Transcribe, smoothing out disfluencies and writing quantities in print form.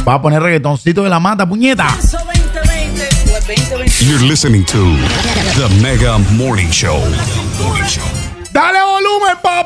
Va a poner reggaetoncito de la mata, puñeta. You're listening to The Mega Morning Show. Dale volumen, papi.